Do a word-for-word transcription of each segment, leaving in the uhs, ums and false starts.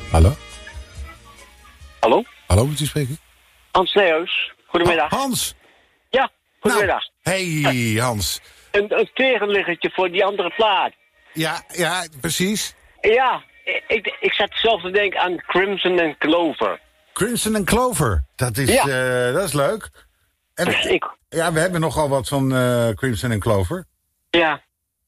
Hallo? Hallo? Hallo, moet u spreken? Hans Nijhuis. Goedemiddag. Oh, Hans! Ja, goedemiddag. Nou, hey, Hans. Een, een tegenliggertje voor die andere plaat. Ja, ja, precies. Ja, ik, ik zat zelf te denken aan Crimson and Clover. Crimson and Clover. Dat is, Ja. uh, dat is leuk. En, Dus ik... Ja, we hebben nogal wat van uh, Crimson and Clover. Ja.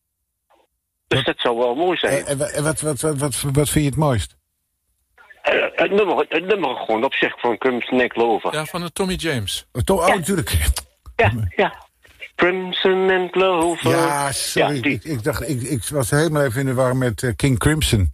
Dus wat, dat zou wel mooi zijn. En, en wat, wat, wat, wat, wat vind je het mooist? Uh, het, nummer, het nummer gewoon op zich van Crimson and Clover. Ja, van de Tommy James. Oh, to- oh ja. natuurlijk. Ja, ja. Crimson and Clover. Ja, sorry. Ja, ik, ik dacht, ik, ik was helemaal even in de war met uh, King Crimson.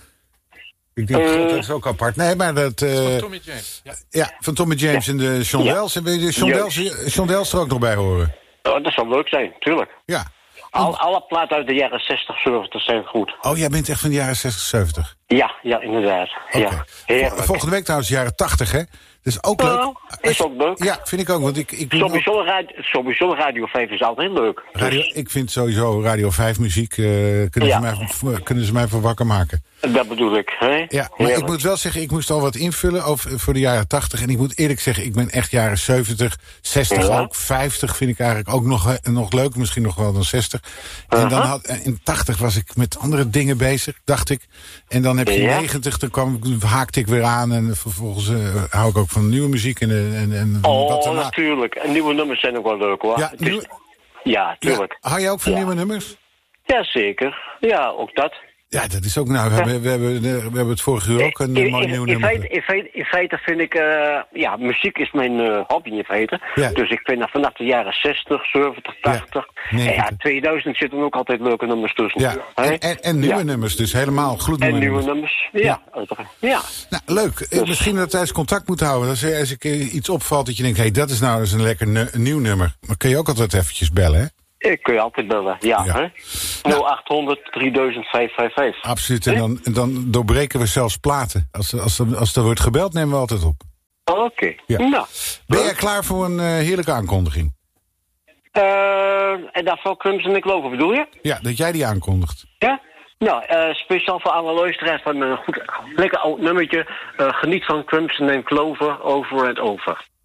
Ik denk, uh, God, dat is ook apart. Nee, maar dat... Uh, van Tommy James. Ja, ja van Tommy James ja. en de John ja. Wells. En wil je de John Wells, John Wells er ook nog bij horen? Oh, dat zou leuk zijn, tuurlijk. Ja. Al, alle platen uit de jaren zestig, zeventig zijn goed. Oh, jij bent echt van de jaren zestig, zeventig? Ja, ja, inderdaad. Okay. Ja, volgende week trouwens jaren tachtig, hè? Dus ook leuk. Nou, is ook leuk. Ja, vind ik ook. Want ik, ik sowieso, ook... radio, sowieso Radio vijf is altijd leuk. Radio, dus... Ik vind sowieso Radio vijf muziek, uh, kunnen, ja. ze mij, kunnen ze mij voor wakker maken. Dat bedoel ik, hè? Ja, maar ik moet wel zeggen, ik moest al wat invullen over, voor de jaren tachtig. En ik moet eerlijk zeggen, ik ben echt jaren zeventig, zestig ja. ook. vijftig vind ik eigenlijk ook nog, nog leuk. Misschien nog wel dan zestig. En uh-huh. dan had, in tachtig was ik met andere dingen bezig, dacht ik. En dan heb je ja. negentig, dan kwam, haakte ik weer aan. En vervolgens uh, hou ik ook van nieuwe muziek. En, en, en oh, wat daarna... natuurlijk. En nieuwe nummers zijn ook wel leuk, hoor. Ja, nieuwe... is... ja tuurlijk. Ja. Hou je ook van ja. nieuwe nummers? Ja, zeker. Ja, ook dat. Ja, dat is ook... Nou, we, ja. hebben, we, hebben, we hebben het vorige uur ook een in, mooi in, nieuw in nummer. Feite, in, feite, in feite vind ik... Uh, ja, muziek is mijn uh, hobby in feite. Ja. Dus ik vind dat vanaf de jaren zestig, zeventig, tachtig... Ja, en ja, tweeduizend zitten ook altijd leuke nummers tussen. Ja. En, en, en nieuwe ja. nummers, dus helemaal gloednieuwe En nieuwe nummers. nummers, ja. ja. ja. Nou, leuk. Dus. Misschien dat wij eens contact moeten houden. Als er als ik iets opvalt dat je denkt... hé, hey, dat is nou eens een lekker nu- nieuw nummer. Maar kun je ook altijd eventjes bellen, hè? Ik kun je altijd bellen, ja. ja. Hè? nul achthonderd drieduizend vijfhonderdvijfenvijftig. Absoluut, en dan, en dan doorbreken we zelfs platen. Als, als, als, als er wordt gebeld, nemen we altijd op. Oké. Okay. Ja. Nou. Ben jij klaar voor een uh, heerlijke aankondiging? Uh, en daarvoor Crimson and Clover, bedoel je? Ja, dat jij die aankondigt. Ja? Nou, uh, speciaal voor alle luisteraars van een goed, lekker oud nummertje. Uh, geniet van Crimson and Clover over en over.